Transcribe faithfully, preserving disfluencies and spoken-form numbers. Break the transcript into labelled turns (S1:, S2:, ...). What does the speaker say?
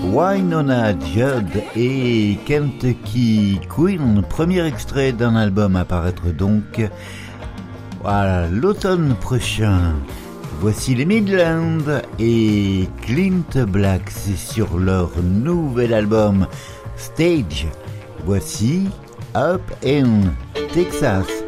S1: Wynonna Judd et Kentucky Queen, premier extrait d'un album à paraître donc voilà, l'automne prochain. Voici les Midlands et Clint Black, c'est sur leur nouvel album Stage. Voici Up in Texas.